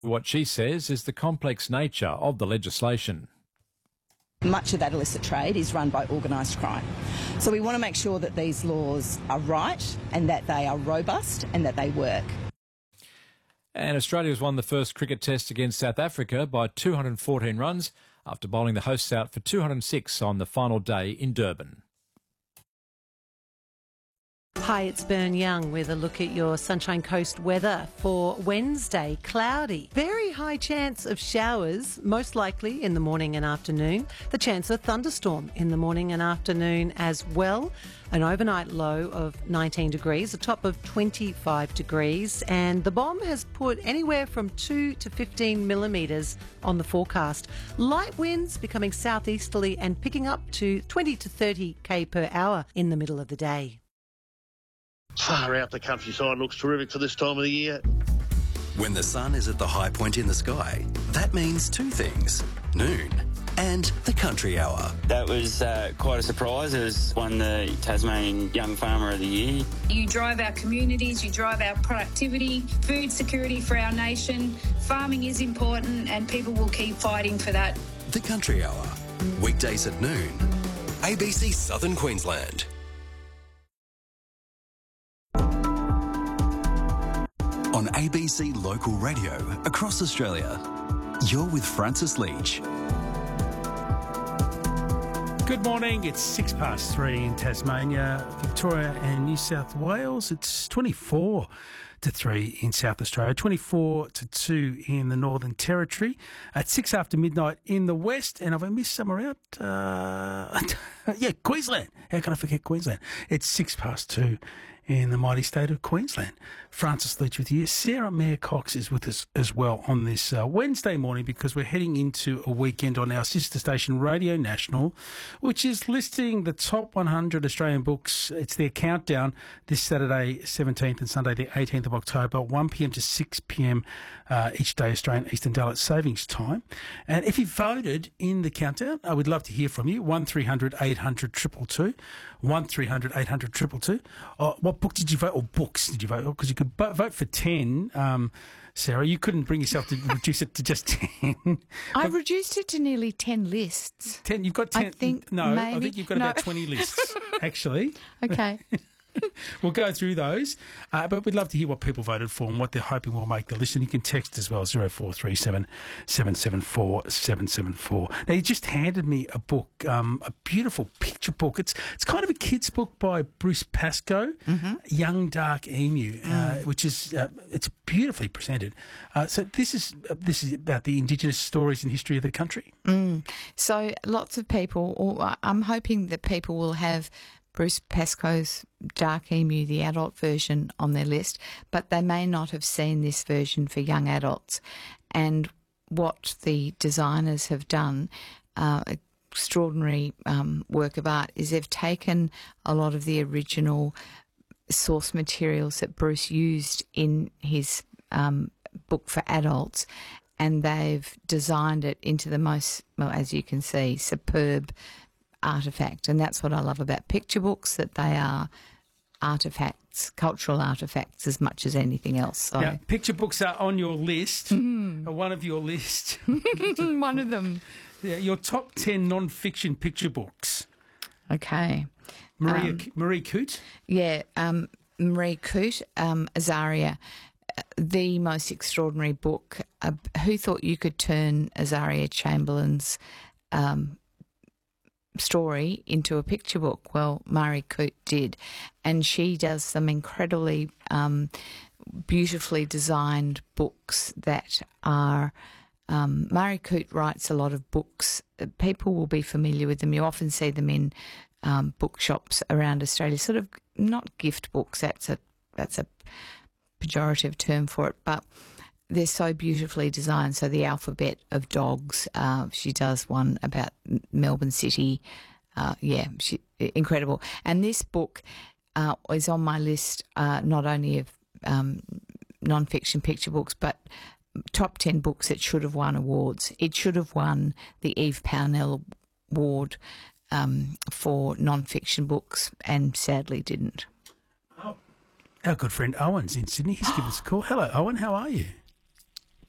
What she says is the complex nature of the legislation. Much of that illicit trade is run by organised crime. So we want to make sure that these laws are right and that they are robust and that they work. And Australia has won the first cricket test against South Africa by 214 runs after bowling the hosts out for 206 on the final day in Durban. Hi, it's Bern Young with a look at your Sunshine Coast weather for Wednesday. Cloudy. Very high chance of showers, most likely in the morning and afternoon. The chance of thunderstorm in the morning and afternoon as well. An overnight low of 19 degrees, a top of 25 degrees. And the bomb has put anywhere from 2 to 15 millimetres on the forecast. Light winds becoming southeasterly and picking up to 20 to 30 k per hour in the middle of the day. Far out, the countryside looks terrific for this time of the year. When the sun is at the high point in the sky, that means two things: noon and the country hour. That was quite a surprise. It was won the Tasmanian Young Farmer of the Year. You drive our communities, you drive our productivity, food security for our nation. Farming is important and people will keep fighting for that. The country hour, weekdays at noon. ABC Southern Queensland. On ABC Local Radio across Australia, you're with Francis Leach. Good morning. It's 3:06 in Tasmania, Victoria and New South Wales. It's 24 to 3 in South Australia, 24 to 2 in the Northern Territory, at 6 after midnight in the West. And have I missed somewhere out? Yeah, Queensland. How can I forget Queensland? It's 2 in the mighty state of Queensland. Francis Leach with you. Sarah Mayer Cox is with us as well on this Wednesday morning, because we're heading into a weekend on our sister station Radio National, which is listing the top 100 Australian books. It's their countdown this Saturday 17th and Sunday the 18th of October, 1 p.m. to 6 p.m. Each day Australian Eastern Daylight Savings Time. And if you voted in the countdown, I would love to hear from you. 1300 800 222, 1300 800 222. What book did you vote, or books did you vote? Because you could vote for 10, Sarah. You couldn't bring yourself to reduce it to just 10. I've reduced it to nearly 10 lists. 10? You've got 10? I think I think you've got about 20 lists, actually. Okay. We'll go through those, but we'd love to hear what people voted for and what they're hoping will make the list. And you can text as well, 0437 774 774. Now, you just handed me a book, a beautiful picture book. It's kind of a kid's book by Bruce Pascoe, Young Dark Emu, which is it's beautifully presented. So this is about the Indigenous stories and history of the country. So lots of people, or I'm hoping that people will have Bruce Pascoe's Dark Emu, the adult version, on their list, but they may not have seen this version for young adults. And what the designers have done, extraordinary work of art, is they've taken a lot of the original source materials that Bruce used in his book for adults, and they've designed it into the most, well, as you can see, superb artefact. And that's what I love about picture books, that they are artefacts, cultural artefacts, as much as anything else. So. Now, picture books are on your list, one of your list. One of them. Yeah, your top 10 non-fiction picture books. Okay. Marie Coote? Yeah, Marie Coote, Azaria, the most extraordinary book. Who thought you could turn Azaria Chamberlain's story into a picture book? Well, Marie Coote did, and she does some incredibly beautifully designed books that are Marie Coote writes a lot of books. People will be familiar with them. You often see them in bookshops around Australia, sort of not gift books, that's a pejorative term for it, but they're so beautifully designed. So the alphabet of dogs, she does one about Melbourne City. Incredible. And this book is on my list, not only of non-fiction picture books, but top 10 books that should have won awards. It should have won the Eve Pownell Award for non-fiction books, and sadly didn't. Our good friend Owen's in Sydney. He's given us a call. Hello, Owen. How are you?